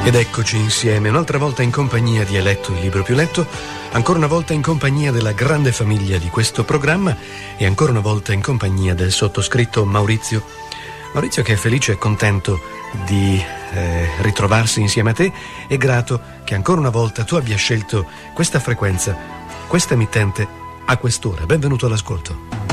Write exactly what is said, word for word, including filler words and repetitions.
Ed eccoci insieme, un'altra volta in compagnia di Eletto, il libro più letto, ancora una volta in compagnia della grande famiglia di questo programma e ancora una volta in compagnia del sottoscritto Maurizio. Maurizio che è felice e contento di eh, ritrovarsi insieme a te e grato che ancora una volta tu abbia scelto questa frequenza, questa emittente a quest'ora. Benvenuto all'ascolto.